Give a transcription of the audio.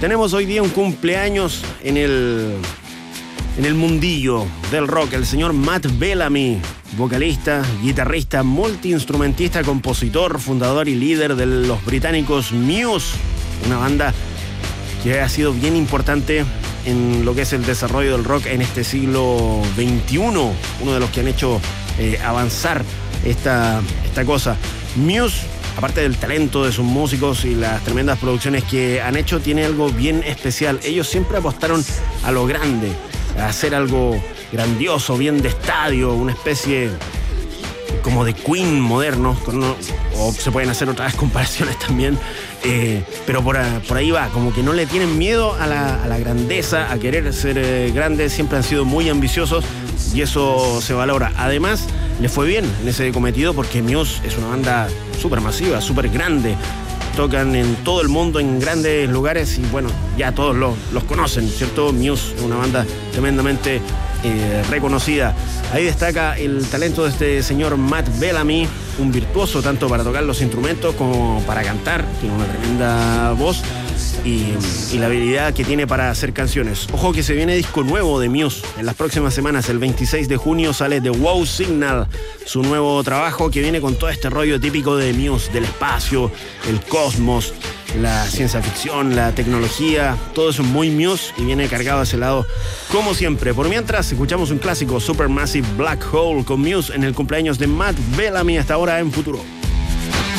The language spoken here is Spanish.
Tenemos hoy día un cumpleaños en el mundillo del rock, el señor Matt Bellamy, vocalista, guitarrista, multiinstrumentista, compositor, fundador y líder de los británicos Muse, una banda que ha sido bien importante en lo que es el desarrollo del rock en este siglo XXI, uno de los que han hecho avanzar esta cosa. Muse, aparte del talento de sus músicos y las tremendas producciones que han hecho, tiene algo bien especial. Ellos siempre apostaron a lo grande, a hacer algo grandioso, bien de estadio, una especie como de Queen moderno, o se pueden hacer otras comparaciones también, pero por ahí va, como que no le tienen miedo a la grandeza, a querer ser grandes, siempre han sido muy ambiciosos y eso se valora. Además, les fue bien en ese cometido porque Muse es una banda súper masiva, súper grande. Tocan en todo el mundo, en grandes lugares y bueno, ya todos los conocen, ¿cierto? Muse es una banda tremendamente reconocida. Ahí destaca el talento de este señor Matt Bellamy, un virtuoso tanto para tocar los instrumentos como para cantar. Tiene una tremenda voz y la habilidad que tiene para hacer canciones. Ojo que se viene disco nuevo de Muse en las próximas semanas. El 26 de junio sale The Wow Signal, su nuevo trabajo que viene con todo este rollo típico de Muse, del espacio, el cosmos, la ciencia ficción, la tecnología, todo eso es muy Muse y viene cargado a ese lado como siempre. Por mientras, escuchamos un clásico, Supermassive Black Hole con Muse en el cumpleaños de Matt Bellamy, hasta ahora en Futuro.